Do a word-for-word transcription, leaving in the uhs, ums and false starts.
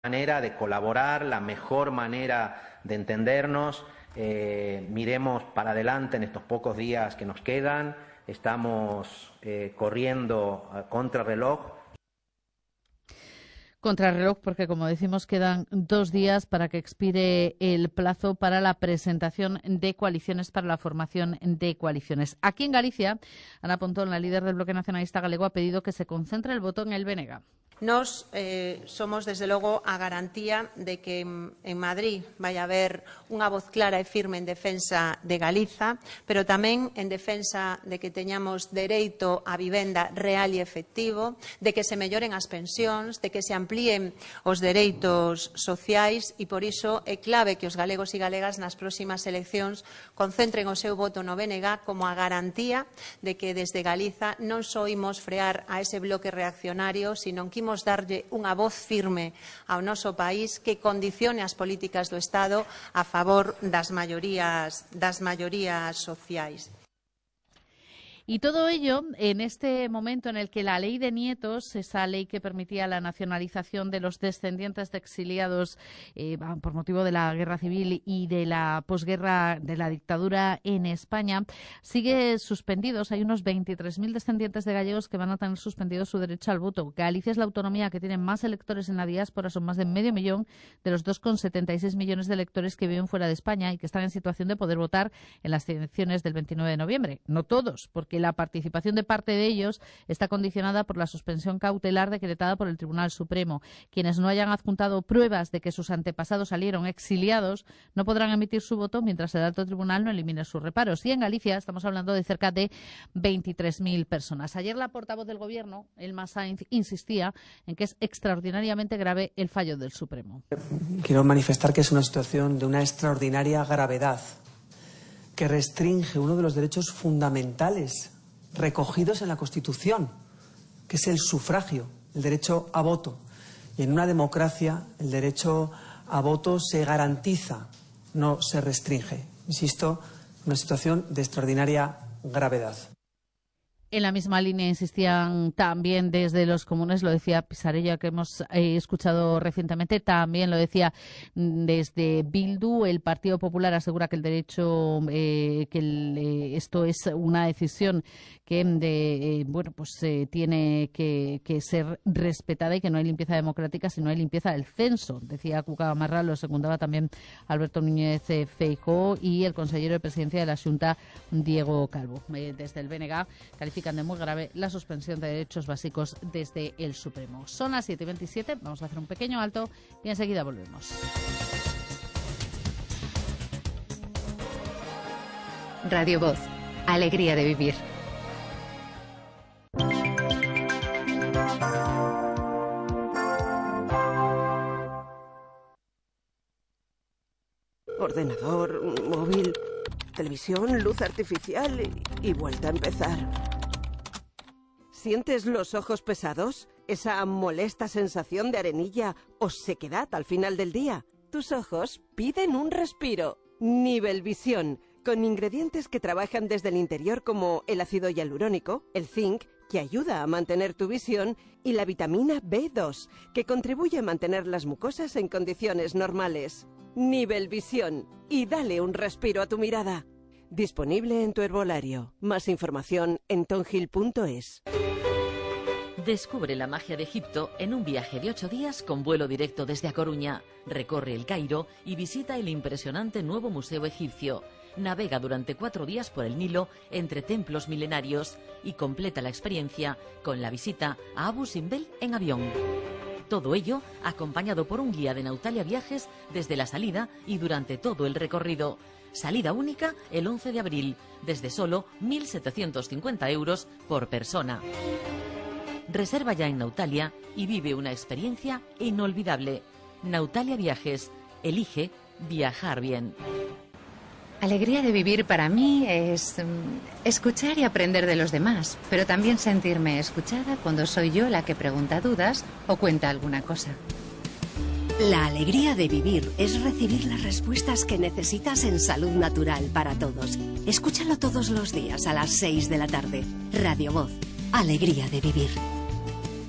manera de colaborar, la mejor manera de entendernos. Eh, miremos para adelante en estos pocos días que nos quedan. Estamos eh, corriendo a contrarreloj. Contrarreloj porque, como decimos, quedan dos días para que expire el plazo para la presentación de coaliciones, para la formación de coaliciones. Aquí en Galicia, Ana Pontón, la líder del Bloque Nacionalista Galego, ha pedido que se concentre el voto en el B N G. Nos eh, somos, desde logo, a garantía de que en Madrid vai haber unha voz clara e firme en defensa de Galiza, pero tamén en defensa de que teñamos dereito a vivenda real e efectivo, de que se melloren as pensións, de que se amplíen os dereitos sociais e, por iso, é clave que os galegos e galegas nas próximas eleccións concentren o seu voto no B N G como a garantía de que desde Galiza non só imos frear a ese bloque reaccionario, sino que imos darlle unha voz firme ao noso país que condicione as políticas do Estado a favor das maiorías, das maiorías sociais. Y todo ello en este momento en el que la ley de nietos, esa ley que permitía la nacionalización de los descendientes de exiliados eh, por motivo de la guerra civil y de la posguerra de la dictadura en España, sigue suspendidos. Hay unos veintitrés mil descendientes de gallegos que van a tener suspendido su derecho al voto. Galicia es la autonomía que tiene más electores en la diáspora, son más de medio millón de los dos coma setenta y seis millones de electores que viven fuera de España y que están en situación de poder votar en las elecciones del veintinueve de noviembre. No todos, porque la participación de parte de ellos está condicionada por la suspensión cautelar decretada por el Tribunal Supremo. Quienes no hayan adjuntado pruebas de que sus antepasados salieron exiliados no podrán emitir su voto mientras el alto tribunal no elimine sus reparos. Y en Galicia estamos hablando de cerca de veintitrés mil personas. Ayer la portavoz del Gobierno, Elma Sainz, insistía en que es extraordinariamente grave el fallo del Supremo. Quiero manifestar que es una situación de una extraordinaria gravedad, que restringe uno de los derechos fundamentales recogidos en la Constitución, que es el sufragio, el derecho a voto. Y en una democracia el derecho a voto se garantiza, no se restringe. Insisto, una situación de extraordinaria gravedad. En la misma línea insistían también desde los comunes, lo decía Pisarella, que hemos eh, escuchado recientemente, también lo decía desde Bildu. El Partido Popular asegura que el derecho, eh, que el, eh, esto es una decisión que de, eh, bueno, pues eh, tiene que, que ser respetada y que no hay limpieza democrática, sino hay limpieza del censo. Decía Cuca Gamarra, lo secundaba también Alberto Núñez eh, Feijóo y el consejero de Presidencia de la Xunta, Diego Calvo. Eh, desde el B N G califica de muy grave la suspensión de derechos básicos desde el Supremo. Son las siete y veintisiete, vamos a hacer un pequeño alto y enseguida volvemos. Radio Voz, alegría de vivir. Ordenador, móvil, televisión, luz artificial y, y vuelta a empezar. ¿Sientes los ojos pesados? ¿Esa molesta sensación de arenilla o sequedad al final del día? Tus ojos piden un respiro. Nivelvisión, con ingredientes que trabajan desde el interior como el ácido hialurónico, el zinc, que ayuda a mantener tu visión, y la vitamina B dos, que contribuye a mantener las mucosas en condiciones normales. Nivelvisión, y dale un respiro a tu mirada. Disponible en tu herbolario. Más información en tonhill punto es. Descubre la magia de Egipto en un viaje de ocho días con vuelo directo desde A Coruña. Recorre el Cairo y visita el impresionante nuevo museo egipcio. Navega durante cuatro días por el Nilo entre templos milenarios y completa la experiencia con la visita a Abu Simbel en avión. Todo ello acompañado por un guía de Nautalia Viajes desde la salida y durante todo el recorrido. Salida única el once de abril, desde solo mil setecientos cincuenta euros por persona. Reserva ya en Nautalia y vive una experiencia inolvidable. Nautalia Viajes. Elige viajar bien. Alegría de vivir para mí es um, escuchar y aprender de los demás, pero también sentirme escuchada cuando soy yo la que pregunta dudas o cuenta alguna cosa. La alegría de vivir es recibir las respuestas que necesitas en Salud Natural para Todos. Escúchalo todos los días a las seis de la tarde. Radio Voz. Alegría de vivir.